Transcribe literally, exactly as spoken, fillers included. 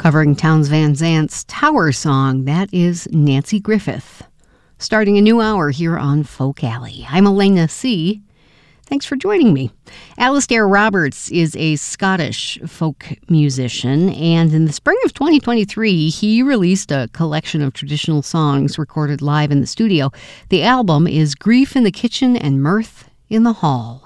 Covering Townes Van Zant's Tower Song, that is Nanci Griffith. Starting a new hour here on Folk Alley. I'm Elena C. Thanks for joining me. Alastair Roberts is a Scottish folk musician, and in the spring of twenty twenty-three, he released a collection of traditional songs recorded live in the studio. The album is Grief in the Kitchen and Mirth in the Hall.